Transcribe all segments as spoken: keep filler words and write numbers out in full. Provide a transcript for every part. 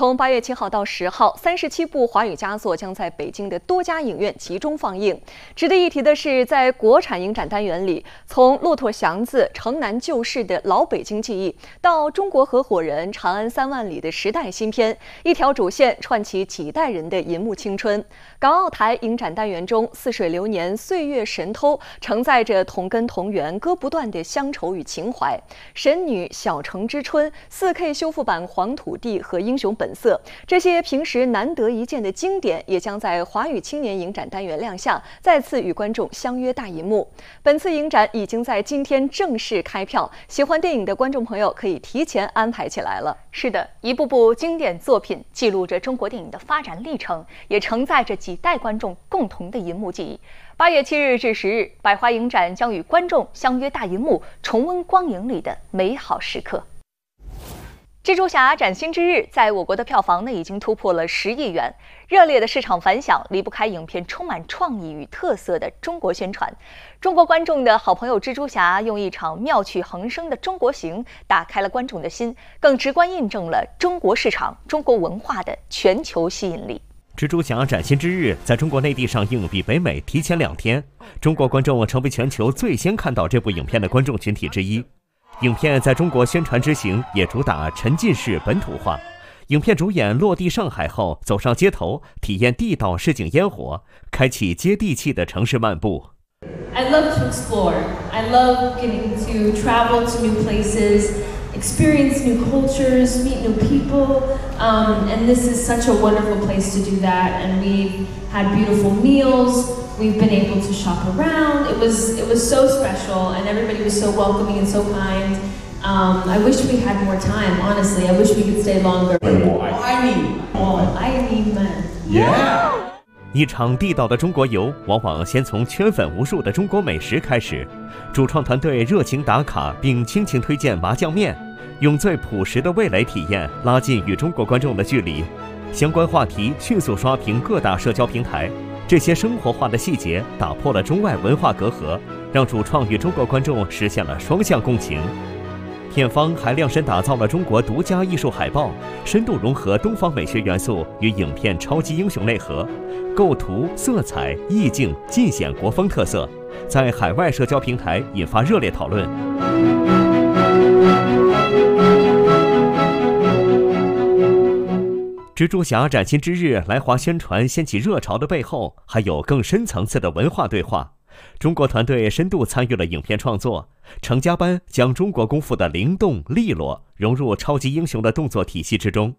从八月七号到十号，三十七部华语佳作将在北京的多家影院集中放映。值得一提的是，在国产影展单元里，从《骆驼祥子》《城南旧事》的老北京记忆，到《中国合伙人》《长安三万里》的时代新片，一条主线串起几代人的银幕青春。港澳台影展单元中，《似水流年》《岁月神偷》承载着同根同源、割不断的乡愁与情怀。《神女》《小城之春》四 K 修复版《黄土地》和《英雄本色》，这些平时难得一见的经典，也将在华语青年影展单元亮相，再次与观众相约大银幕。本次影展已经在今天正式开票，喜欢电影的观众朋友可以提前安排起来了。 是的，一部部经典作品记录着中国电影的发展历程，也承载着几代观众共同的银幕记忆。八月七日至十日，百花影展将与观众相约大银幕，重温光影里的美好时刻。蜘蛛侠崭新之日在我国的票房呢已经突破了十亿元，热烈的市场反响离不开影片充满创意与特色的中国宣传。中国观众的好朋友蜘蛛侠用一场妙趣横生的中国行打开了观众的心，更直观印证了中国市场、中国文化的全球吸引力。 蜘蛛侠崭新之日在中国内地上映比北美提前两天，中国观众成为全球最先看到这部影片的观众群体之一。影片在中国宣传之行也主打沉浸式本土化。影片主演落地上海后，走上街头，体验地道市井烟火，开启接地气的城市漫步。 I love to explore. I love getting to travel to new places, experience new cultures, meet new people, um, and this is such a wonderful place to do that. And we've had beautiful meals. We've been able to shop around. It was it was so special, and everybody was so welcoming and so kind. Um, I wish we had more time. Honestly, I wish we could stay longer. 我爱你， 我爱你们。 Yeah. 一场地道的中国游，往往先从圈粉无数的中国美食开始。主创团队热情打卡，并倾情推荐麻酱面，用最朴实的味蕾体验拉近与中国观众的距离。相关话题迅速刷屏各大社交平台。这些生活化的细节打破了中外文化隔阂，让主创与中国观众实现了双向共情。片方还量身打造了中国独家艺术海报，深度融合东方美学元素与影片超级英雄内核，构图、色彩、意境尽显国风特色，在海外社交平台引发热烈讨论。蜘蛛侠崭新之日来华宣传掀起热潮的背后，还有更深层次的文化对话。中国团队深度参与了影片创作，成家班将中国功夫的灵动利落融入超级英雄的动作体系之中。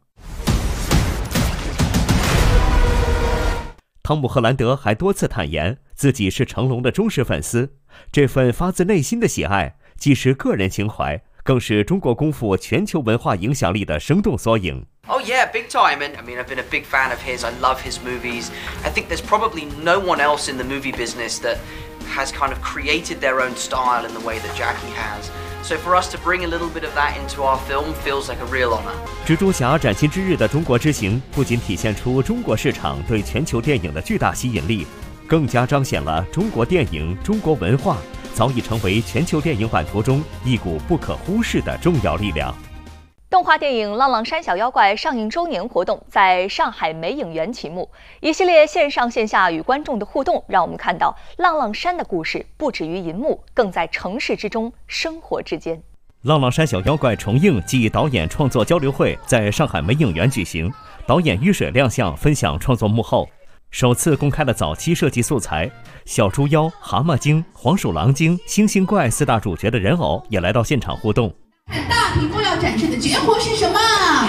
汤姆·赫兰德还多次坦言自己是成龙的忠实粉丝，这份发自内心的喜爱既是个人情怀，更是中国功夫全球文化影响力的生动缩影。 Oh yeah, big time. And I mean, I've been a big fan of his. I love his movies. I think there's probably no one else in the movie business that has kind of created their own style in the way that Jackie has. So for us to bring a little bit of that into our film feels like a real honor. 蜘蛛侠崭新之日的中国之行不仅体现出中国市场对全球电影的巨大吸引力，更加彰显了中国电影、中国文化早已成为全球电影版图中一股不可忽视的重要力量。 动画电影《浪浪山小妖怪》上映周年活动在上海美影园启幕，一系列线上线下与观众的互动，让我们看到浪浪山的故事不止于银幕，更在城市之中、生活之间。 浪浪山小妖怪重映暨导演创作交流会在上海美影园举行，导演於水亮相分享创作幕后，首次公开了早期设计素材，小猪妖、蛤蟆精、黄鼠狼精、猩猩怪四大主角的人偶也来到现场互动。 看大屏幕要展示的绝活是什么？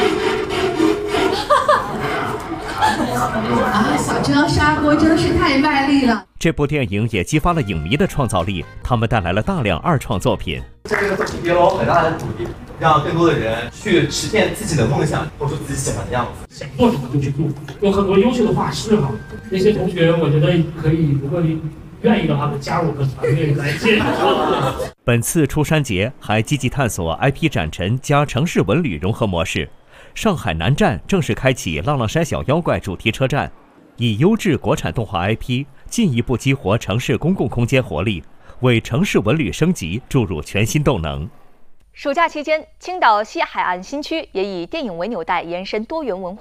啊，小猪砂锅真是太卖力了！ 这部电影也激发了影迷的创造力，他们带来了大量二创作品。 这个主题有很大的鼓励，让更多的人去实现自己的梦想，做出自己喜欢的样子。 想做什么就去做，有很多优秀的画师哈，那些同学我觉得可以，如果你愿意的话，加入我们团队来介绍。 本次出山节还积极探索 I P 展陈加城市文旅融合模式。上海南站正式开启浪浪山小妖怪主题车站，以优质国产动画 I P 进一步激活城市公共空间活力，为城市文旅升级注入全新动能。 暑假期间，青岛西海岸新区也以电影为纽带，延伸多元文化